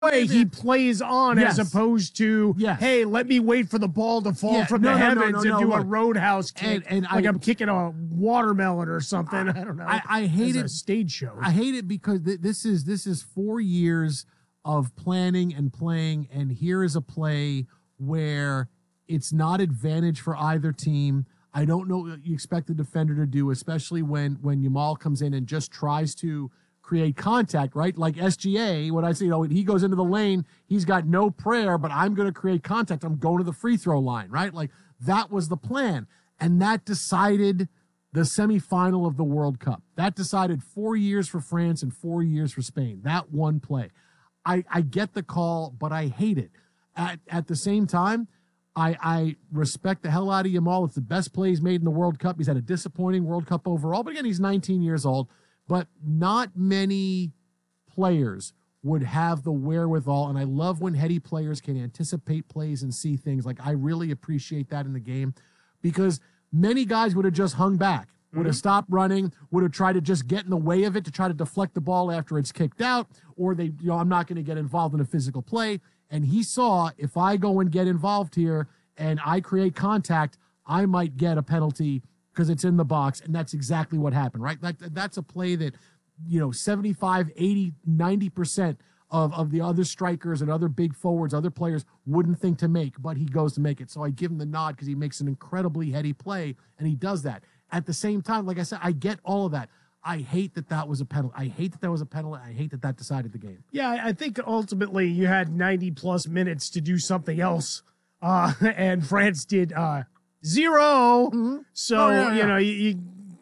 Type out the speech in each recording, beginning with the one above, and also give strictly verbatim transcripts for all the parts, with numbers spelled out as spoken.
way he plays on yes. as opposed to, yes. hey, let me wait for the ball to fall yeah. from no, the no, heavens no, no, no, and do no, a look. roadhouse kick, and, and like I, I'm kicking a watermelon or something. I, I don't know. I, I hate it. A stage show. I hate it because th- this is this is four years of planning and playing, and here is a play where it's not advantage for either team. I don't know what you expect the defender to do, especially when when Yamal comes in and just tries to create contact, right? Like S G A, when I say, you know, when he goes into the lane, he's got no prayer, but I'm going to create contact. I'm going to the free throw line, right? Like that was the plan. And that decided the semifinal of the World Cup. That decided four years for France and four years for Spain. That one play. I, I get the call, but I hate it. At, at the same time, I, I respect the hell out of Yamal. It's the best play he's made in the World Cup. He's had a disappointing World Cup overall, but again, he's nineteen years old. But not many players would have the wherewithal, and I love when heady players can anticipate plays and see things. Like, I really appreciate that in the game, because many guys would have just hung back, would have mm-hmm. stopped running, would have tried to just get in the way of it to try to deflect the ball after it's kicked out, or they, you know, I'm not going to get involved in a physical play. And he saw, if I go and get involved here and I create contact, I might get a penalty because it's in the box, and that's exactly what happened, right? That, that's a play that, you know, seventy-five, eighty, ninety percent of, of the other strikers and other big forwards, other players wouldn't think to make, but he goes to make it. So I give him the nod because he makes an incredibly heady play, and he does that. At the same time, like I said, I get all of that. I hate that that was a penalty. I hate that that was a penalty. I hate that that decided the game. Yeah, I think ultimately you had ninety-plus minutes to do something else, uh, and France did uh, zero. Mm-hmm. So, oh, yeah, yeah. you know, you, you,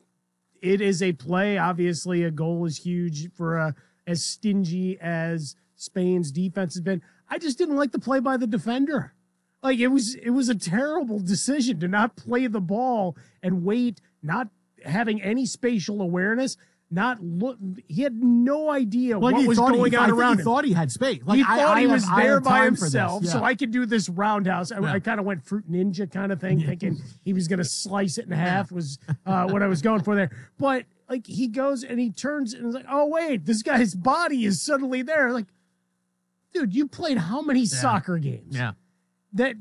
it is a play. Obviously, a goal is huge for uh, as stingy as Spain's defense has been. I just didn't like the play by the defender. Like, it was it was a terrible decision to not play the ball and wait, not having any spatial awareness, not look. He had no idea like what was going he, on I around he him. thought he had space. Like, he thought I, he I was have, there by time himself, yeah. so I could do this roundhouse. I, yeah. I kind of went Fruit Ninja kind of thing, thinking he was going to slice it in half was uh, what I was going for there. But, like, he goes and he turns and is like, oh, wait, this guy's body is suddenly there. Like, dude, you played how many yeah. soccer games? Yeah. That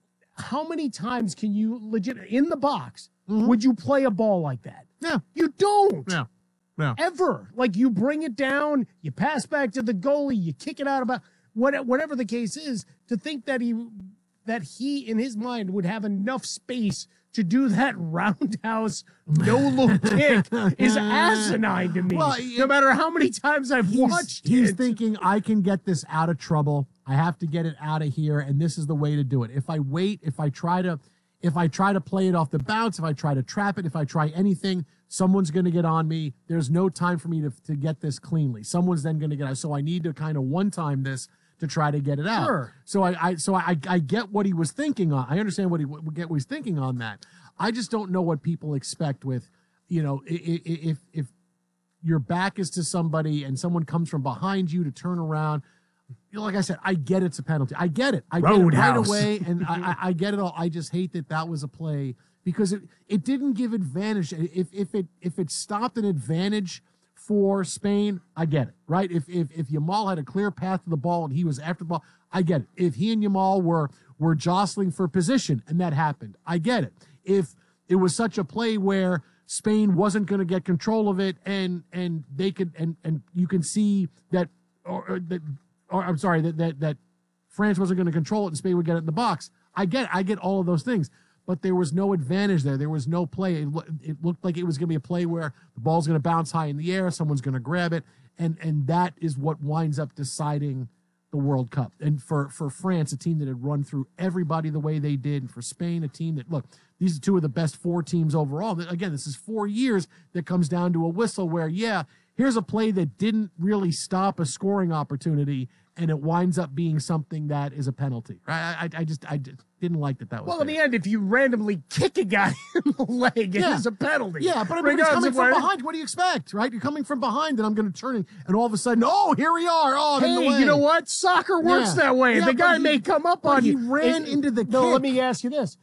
how many times can you legit in the box mm-hmm. would you play a ball like that? Yeah. You don't. Yeah. Yeah. Ever. Like, you bring it down, you pass back to the goalie, you kick it out about what, whatever the case is, to think that he that he in his mind would have enough space to do that roundhouse no look kick is asinine to me. Well, no matter how many times I've he's, watched he's it. thinking, I can get this out of trouble. I have to get it out of here, and this is the way to do it. If I wait, if I try to if I try to play it off the bounce, if I try to trap it, if I try anything, someone's going to get on me. There's no time for me to, to get this cleanly. Someone's then going to get out. So I need to kind of one-time this to try to get it out. Sure. So I, I so I, I get what he was thinking on. I understand what he what, get what he's thinking on that. I just don't know what people expect with, you know, if if your back is to somebody and someone comes from behind you to turn around. You know, like I said, I get it's a penalty. I get it. I get it right away, and I, I, I get it all. I just hate that that was a play because it, it didn't give advantage. If if it if it stopped an advantage for Spain, I get it, right? If if if Yamal had a clear path to the ball and he was after the ball, I get it. If he and Yamal were were jostling for position and that happened, I get it. If it was such a play where Spain wasn't going to get control of it and and they could and and you can see that or, or that. Or I'm sorry, that, that that France wasn't going to control it and Spain would get it in the box. I get I get all of those things, but there was no advantage there. There was no play. It, it looked like it was going to be a play where the ball's going to bounce high in the air, someone's going to grab it, and and that is what winds up deciding the World Cup. And for, for France, a team that had run through everybody the way they did, and for Spain, a team that, look, these are two of the best four teams overall. Again, this is four years that comes down to a whistle where, yeah, here's a play that didn't really stop a scoring opportunity, and it winds up being something that is a penalty. I, I, I just I just didn't like that that was Well, there. in the end, if you randomly kick a guy in the leg, yeah. it is a penalty. Yeah, but I mean, he's coming from behind. What do you expect, right? You're coming from behind, and I'm going to turn it, and all of a sudden, oh, here we are. Oh, I'm hey, in the way. You know what? Soccer works yeah. that way. Yeah, the guy he, may come up on he you. He ran it, into the no, kick. let me ask you this.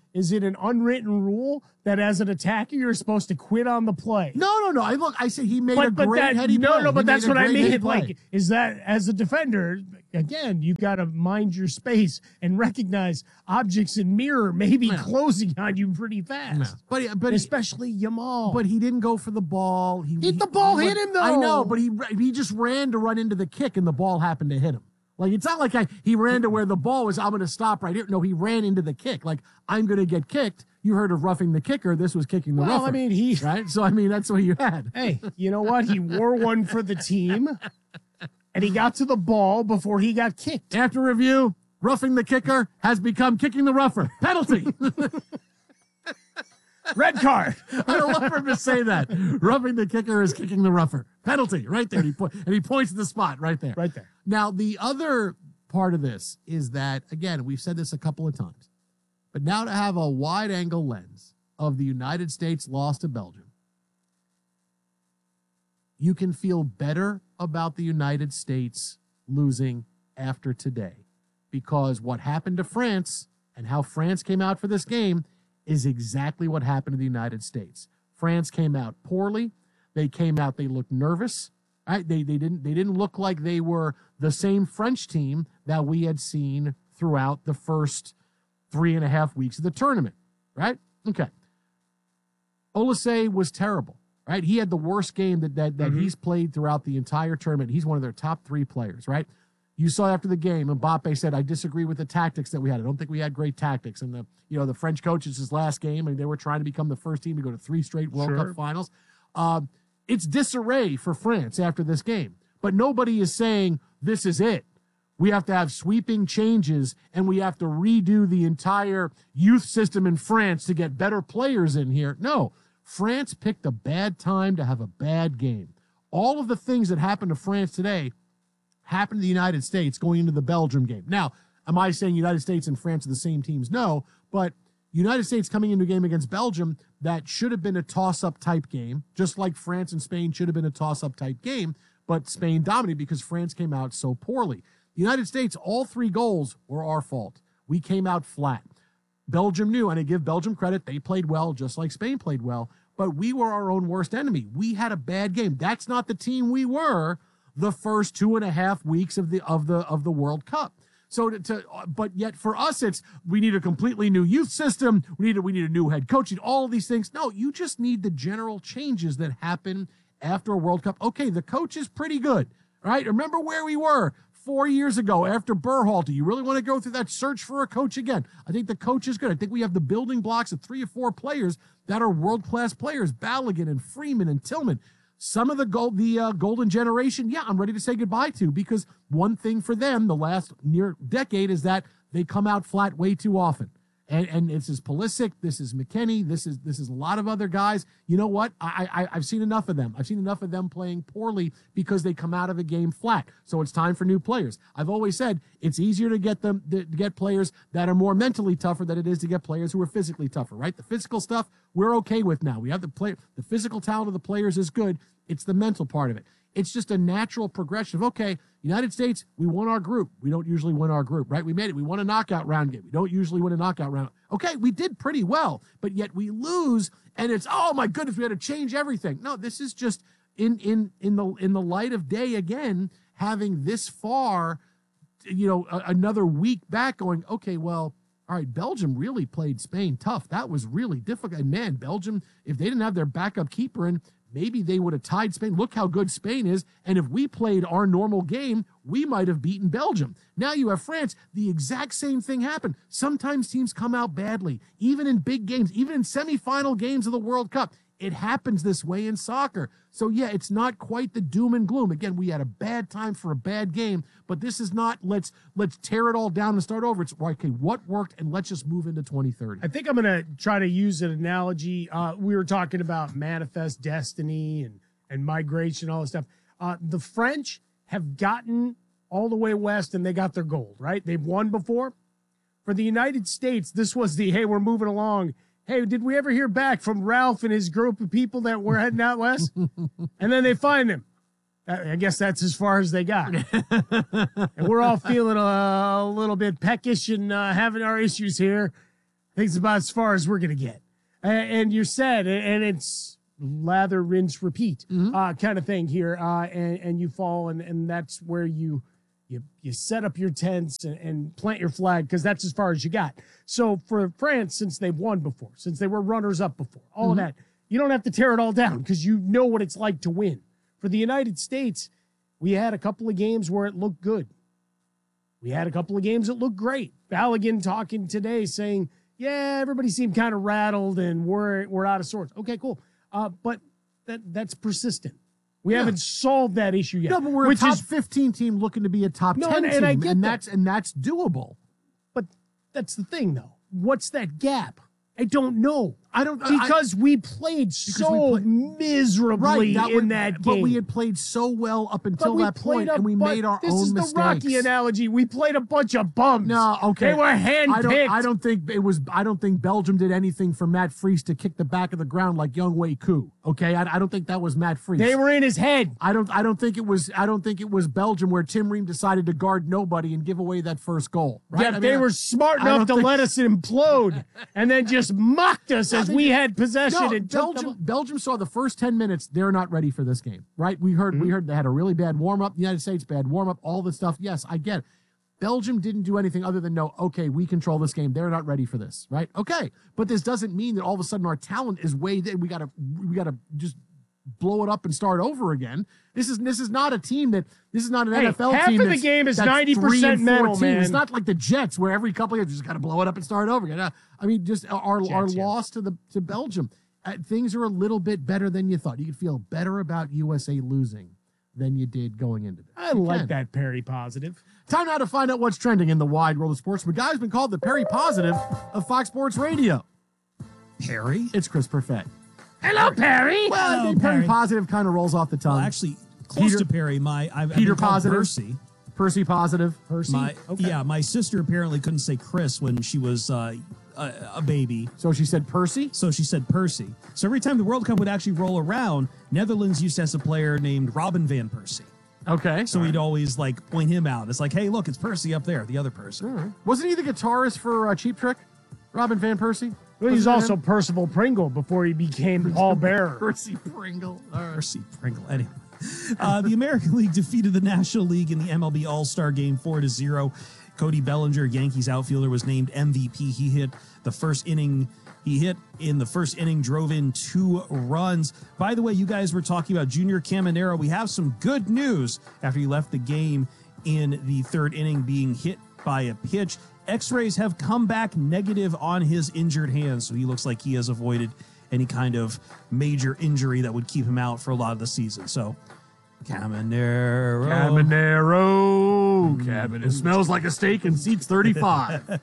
is it an unwritten rule that as an attacker you're supposed to quit on the play? No, no, no. I look. I said he made but, a but great that, heady no, play. no, but He that's made a what I great heady mean. play. Like, is that as a defender, again, you got to mind your space and recognize objects in mirror may be Yeah. closing on you pretty fast. Yeah. But he- but he- especially Yamal. But he didn't go for the ball. He Hit he- the ball, he hit went- him, though. I know, but he he just ran to run into the kick, and the ball happened to hit him. Like, it's not like I, he ran to where the ball was, I'm going to stop right here. No, he ran into the kick. Like, I'm going to get kicked. You heard of roughing the kicker. This was kicking the well, rougher. I mean, he. Right? So, I mean, that's what you had. Hey, you know what? He wore one for the team, and he got to the ball before he got kicked. After review, roughing the kicker has become kicking the rougher. Penalty. Red card. I love him to say that. Roughing the kicker is kicking the rougher. Penalty, right there. And he, po- and he points to the spot right there. Right there. Now, the other part of this is that, again, we've said this a couple of times, but now to have a wide angle lens of the United States loss to Belgium, you can feel better about the United States losing after today, because what happened to France and how France came out for this game is exactly what happened to the United States. France came out poorly. They came out, they looked nervous. Right? They, they, didn't, they didn't look like they were the same French team that we had seen throughout the first three and a half weeks of the tournament. Right? Okay. Olise was terrible. Right? He had the worst game that, that, that mm-hmm. he's played throughout the entire tournament. He's one of their top three players. Right? You saw after the game, Mbappe said, I disagree with the tactics that we had. I don't think we had great tactics. And the, you know, the French coaches, his last game, I mean, they were trying to become the first team to go to three straight World sure. Cup finals. Um, it's disarray for France after this game. But nobody is saying this is it. We have to have sweeping changes, and we have to redo the entire youth system in France to get better players in here. No, France picked a bad time to have a bad game. All of the things that happened to France today happened to the United States going into the Belgium game. Now, am I saying United States and France are the same teams? No, but United States coming into a game against Belgium that should have been a toss-up type game, just like France and Spain should have been a toss-up type game, but Spain dominated because France came out so poorly. The United States, all three goals were our fault. We came out flat. Belgium knew, and I give Belgium credit, they played well, just like Spain played well, but we were our own worst enemy. We had a bad game. That's not the team we were the first two and a half weeks of the of the of the World Cup. So to, to but yet for us, it's we need a completely new youth system. We need a, we need a new head coach. All of these things. No, you just need the general changes that happen after a World Cup. Okay, the coach is pretty good. All right, remember where we were four years ago after Berhalter. You really want to go through that search for a coach again? I think the coach is good. I think we have the building blocks of three or four players that are world-class players, Balogun and Freeman and Tillman. Some of the gold, the uh, golden generation, yeah, I'm ready to say goodbye to, because one thing for them the last near decade is that they come out flat way too often. And and this is Pulisic, this is McKennie, this is this is a lot of other guys. You know what? I, I I've seen enough of them. I've seen enough of them playing poorly because they come out of a game flat. So it's time for new players. I've always said it's easier to get them to get players that are more mentally tougher than it is to get players who are physically tougher. Right? The physical stuff we're okay with now. We have the play. The physical talent of the players is good. It's the mental part of it. It's just a natural progression of, okay, United States, we won our group. We don't usually win our group, right? We made it. We won a knockout round game. We don't usually win a knockout round. Okay, we did pretty well, but yet we lose, and it's, oh my goodness, we had to change everything. No, this is just in in in the in the light of day again, having this far, you know, a, another week back going, okay, well, all right, Belgium really played Spain tough. That was really difficult. And man, Belgium, if they didn't have their backup keeper in, maybe they would have tied Spain. Look how good Spain is. And if we played our normal game, we might have beaten Belgium. Now you have France. The exact same thing happened. Sometimes teams come out badly, even in big games, even in semifinal games of the World Cup. It happens this way in soccer. So, yeah, it's not quite the doom and gloom. Again, we had a bad time for a bad game, but this is not let's let's tear it all down and start over. It's, okay, what worked, and let's just move into twenty thirty. I think I'm going to try to use an analogy. Uh, we were talking about manifest destiny and, and migration, all this stuff. Uh, the French have gotten all the way west, and they got their gold, right? They've won before. For the United States, this was the, hey, we're moving along. Hey, did we ever hear back from Ralph and his group of people that were heading out west? And then they find him. I guess that's as far as they got. And we're all feeling a, a little bit peckish and uh, having our issues here. think it's about as far as we're going to get. And, and you're set, and it's lather, rinse, repeat Mm-hmm. uh, kind of thing here. Uh, and, and you fall, and, and that's where you you you set up your tents and, and plant your flag, because that's as far as you got. So for France, since they've won before, since they were runners up before, all Mm-hmm. of that, you don't have to tear it all down because you know what it's like to win. For the United States, we had a couple of games where it looked good. We had a couple of games that looked great. Balogun talking today saying, yeah, everybody seemed kind of rattled and we're we're out of sorts. Okay, cool. Uh, but that that's persistent. We Yeah. haven't solved that issue yet. No, but we're which a top is, fifteen team looking to be a top No, ten and- team, and I get and that. that's and that's doable. but that's the thing, though. What's that gap? I don't know. I don't I- Because we played so we play- miserably that in would- that but game. we had played so well up But until we that point, played a and we bu- made our this own is the mistakes. Rocky analogy. We played a bunch of bums. No, okay. They were handpicked. I don't. I don't think it was. I don't think Belgium did anything for Matt Freese to kick the back of the ground like Young Wei Koo. Okay, I, I don't think that was Matt Freese. They were in his head. I don't. I don't think it was. I don't think it was Belgium where Tim Ream decided to guard nobody and give away that first goal. Right? Yeah, I mean, they I- were smart I enough don't to think- let us implode and then just mocked us as we had possession. No, and took Belgium. them- Belgium saw the first ten minutes. They're not ready for this game, right? We heard. Mm-hmm. We heard they had a really bad warm up. The United States bad warm up. All this stuff. Yes, I get it. Belgium didn't do anything other than know, okay, we control this game. They're not ready for this, right? Okay, but this doesn't mean that all of a sudden our talent is way there. We gotta. We gotta just blow it up and start over again. This is this is not a team that this is not an Hey, N F L half team. of the that's- game is that's ninety percent three and mental, fourteen. man. It's not like the Jets where every couple of years you just got to blow it up and start over again. Uh, I mean, just our our Jets, yeah. loss to the to Belgium. Uh, things are a little bit better than you thought. You could feel better about U S A losing than you did going into this. I You like can. that Perry positive. Time now to find out what's trending in the wide world of sports. The guy's been called the Perry Positive of Fox Sports Radio. Perry? It's Chris Perfett. Hello, Perry. Well, I Hello, think Perry Perry. Positive kind of rolls off the tongue. Well, actually, close Peter- to Perry. My I've, I've Peter been called Positive. Percy. Percy Positive. Percy. My Okay. yeah, my sister apparently couldn't say Chris when she was uh, a, a baby, So she said Percy. so she said Percy. So every time the World Cup would actually roll around, Netherlands used to have a player named Robin van Persie. Okay. So we'd always like point him out. It's like, hey, look, it's Percy up there, the other person. Wasn't he the guitarist for uh, Cheap Trick? Robin Van Persie? Well, he's Wasn't it also him? Percival Pringle before he became Paul Bearer. Percy Pringle. All right. Percy Pringle. Anyway, uh, the American League defeated the National League in the M L B All-Star Game four to zero. Cody Bellinger, Yankees outfielder, was named M V P. He hit the first inning. He hit in the first inning, drove in two runs. By the way, you guys were talking about Junior Caminero. We have some good news after he left the game in the third inning, being hit by a pitch. X-rays have come back negative on his injured hand, so he looks like he has avoided any kind of major injury that would keep him out for a lot of the season. So, Caminero. Caminero. Cabin. It smells like a steak and seats thirty-five.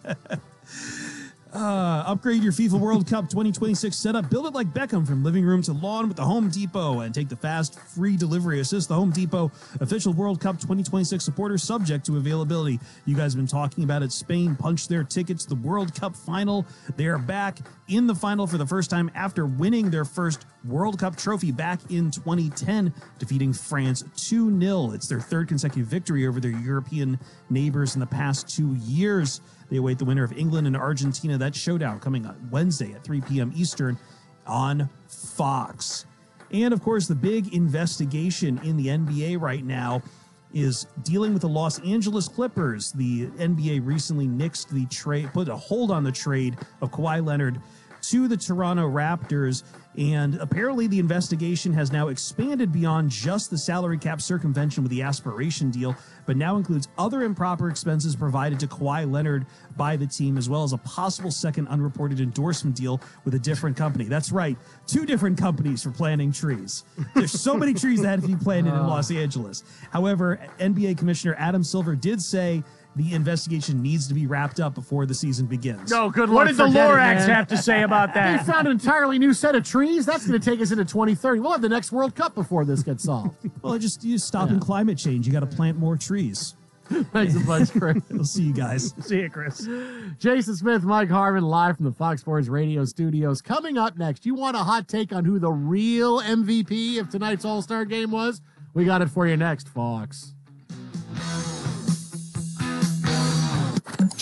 Uh, upgrade your FIFA World Cup twenty twenty-six setup. Build it like Beckham from living room to lawn with the Home Depot and take the fast, free delivery assist. The Home Depot official World Cup twenty twenty-six supporter, subject to availability. You guys have been talking about it. Spain punched their tickets. The World Cup final. They are back in the final for the first time after winning their first World Cup trophy back in twenty ten, defeating France two nil. It's their third consecutive victory over their European neighbors in the past two years. They await the winner of England and Argentina. That showdown coming on Wednesday at three p.m. Eastern on Fox. And, of course, the big investigation in the N B A right now is dealing with the Los Angeles Clippers. The N B A recently nixed the trade, put a hold on the trade of Kawhi Leonard to the Toronto Raptors. And apparently the investigation has now expanded beyond just the salary cap circumvention with the aspiration deal, but now includes other improper expenses provided to Kawhi Leonard by the team, as well as a possible second unreported endorsement deal with a different company. That's right, two different companies for planting trees. There's so many trees that had to be planted in Los Angeles. However, N B A Commissioner Adam Silver did say the investigation needs to be wrapped up before the season begins. No, good What luck. did the Forget it, Lorax man. have to say about They that? found an entirely new set of trees. That's going to take us into twenty thirty. We'll have the next World Cup before this gets solved. Well, just you stopping climate change. You got to plant more trees. Thanks a bunch, Chris. We'll see you guys. See you, Chris. Jason Smith, Mike Harmon, live from the Fox Sports Radio studios. Coming up next, you want a hot take on who the real M V P of tonight's All-Star game was? We got it for you next, Fox.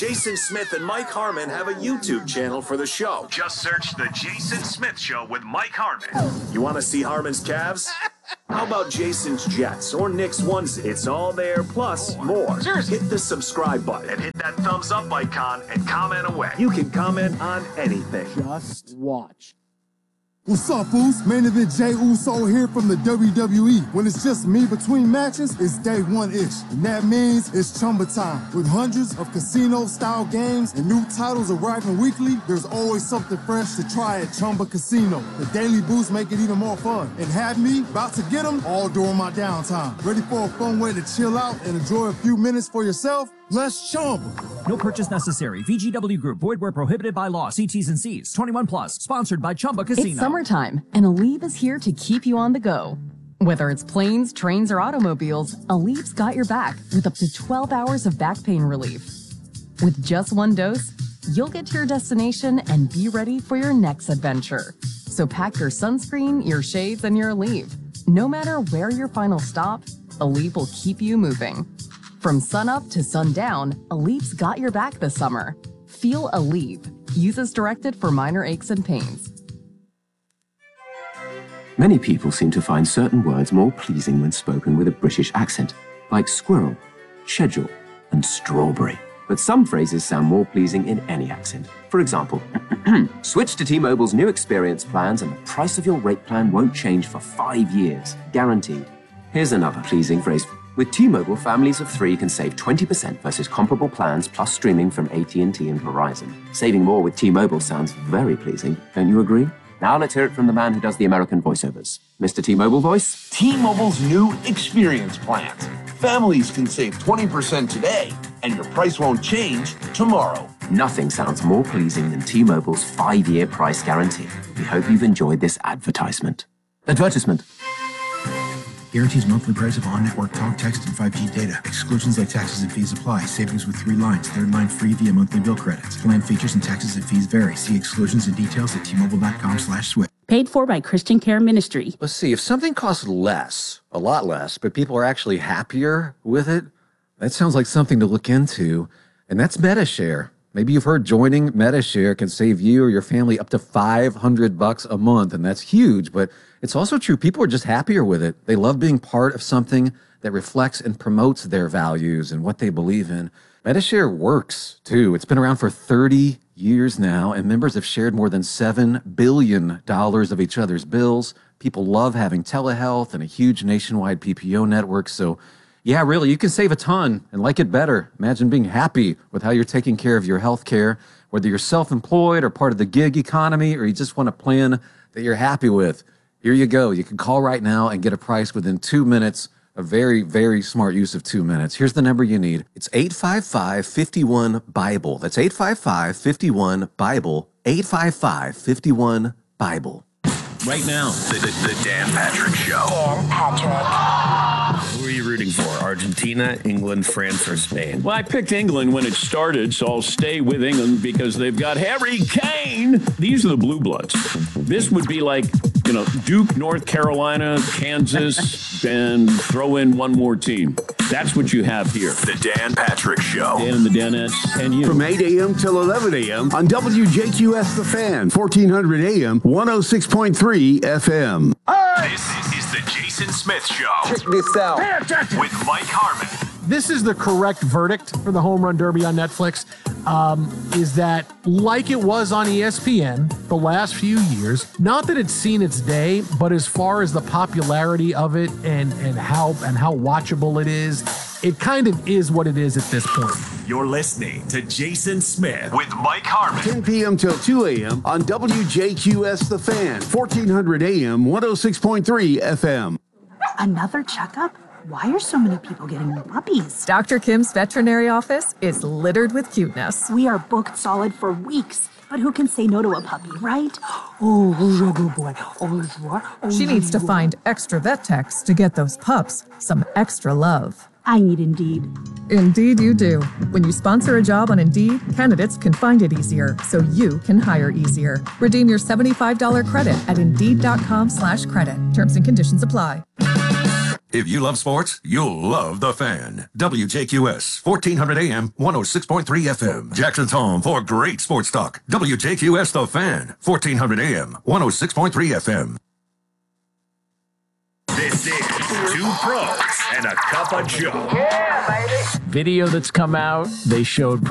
Jason Smith and Mike Harmon have a YouTube channel for the show. Just search The Jason Smith Show with Mike Harmon. You want to see Harmon's calves? How about Jason's Jets or Nick's onesie? It's all there, plus more. Seriously. Hit the subscribe button and hit that thumbs up icon and comment away. You can comment on anything. Just watch. What's up, fools? Main event Jey Uso here from the W W E. When it's just me between matches, it's day one-ish. And that means it's Chumba time. With hundreds of casino-style games and new titles arriving weekly, there's always something fresh to try at Chumba Casino. The daily boosts make it even more fun. And have me about to get them all during my downtime. Ready for a fun way to chill out and enjoy a few minutes for yourself? Let's Chumba. No purchase necessary. V G W Group. Void where prohibited by law. See T's and C's. twenty-one plus. Sponsored by Chumba Casino. It's summertime, and Aleve is here to keep you on the go. Whether it's planes, trains, or automobiles, Aleve's got your back with up to twelve hours of back pain relief. With just one dose, you'll get to your destination and be ready for your next adventure. So pack your sunscreen, your shades, and your Aleve. No matter where your final stop, Aleve will keep you moving. From sunup to sundown, Aleve's got your back this summer. Feel Aleve. Use as directed for minor aches and pains. Many people seem to find certain words more pleasing when spoken with a British accent, like squirrel, schedule, and strawberry. But some phrases sound more pleasing in any accent. For example, switch to T-Mobile's new experience plans and the price of your rate plan won't change for five years, guaranteed. Here's another pleasing phrase. With T-Mobile, families of three can save twenty percent versus comparable plans plus streaming from A T and T and Verizon. Saving more with T-Mobile sounds very pleasing, don't you agree? Now let's hear it from the man who does the American voiceovers. Mister T-Mobile voice? T-Mobile's new experience plans. Families can save twenty percent today, and your price won't change tomorrow. Nothing sounds more pleasing than T-Mobile's five-year price guarantee. We hope you've enjoyed this advertisement. Advertisement. Guarantees monthly price of on-network talk, text, and five G data. Exclusions like taxes and fees apply. Savings with three lines. Third line free via monthly bill credits. Plan features and taxes and fees vary. See exclusions and details at T-Mobile.com slash switch. Paid for by Christian Care Ministry. Let's see, if something costs less, a lot less, but people are actually happier with it, that sounds like something to look into. And that's MediShare. Maybe you've heard joining MediShare can save you or your family up to five hundred bucks a month, and that's huge, but it's also true. People are just happier with it. They love being part of something that reflects and promotes their values and what they believe in. MediShare works, too. It's been around for thirty years now, and members have shared more than seven billion dollars of each other's bills. People love having telehealth and a huge nationwide P P O network, so yeah, really, you can save a ton and like it better. Imagine being happy with how you're taking care of your health care, whether you're self-employed or part of the gig economy, or you just want a plan that you're happy with. Here you go. You can call right now and get a price within two minutes. A very, very smart use of two minutes. Here's the number you need. It's eight five five, five one, BIBLE. That's eight five five, five one, BIBLE. eight five five, five one, BIBLE. Right now, the, the, the Dan Patrick Show. Dan Patrick. Who are you rooting for? Argentina, England, France, or Spain? Well, I picked England when it started, so I'll stay with England because they've got Harry Kane. These are the Blue Bloods. This would be like, you know, Duke, North Carolina, Kansas, and throw in one more team. That's what you have here. The Dan Patrick Show. Dan and the Danettes and you. From eight a.m. till eleven a.m. on W J Q S The Fan, fourteen hundred A M, one oh six point three F M. This is the Jason Smith Show. Check this out. With Mike Harmon. This is the correct verdict for the Home Run Derby on Netflix, um, is that like it was on E S P N the last few years, not that it's seen its day, but as far as the popularity of it and, and how and how watchable it is, it kind of is what it is at this point. You're listening to Jason Smith with Mike Harmon. ten p.m. till two a.m. on W J Q S The Fan, fourteen hundred A M, one oh six point three F M. Another checkup? Why are so many people getting new puppies? Doctor Kim's veterinary office is littered with cuteness. We are booked solid for weeks. But who can say no to a puppy, right? Oh, oh, good boy. Oh, oh, she needs to find extra vet techs to get those pups some extra love. I need Indeed. Indeed you do. When you sponsor a job on Indeed, candidates can find it easier, so you can hire easier. Redeem your seventy-five dollars credit at Indeed.com slash credit. Terms and conditions apply. If you love sports, you'll love The Fan. W J Q S, fourteen hundred A M, one oh six point three F M. Jackson's home for great sports talk. W J Q S The Fan, fourteen hundred A M, one oh six point three F M. This is Two Pros and a Cup of Joe. Video that's come out, they showed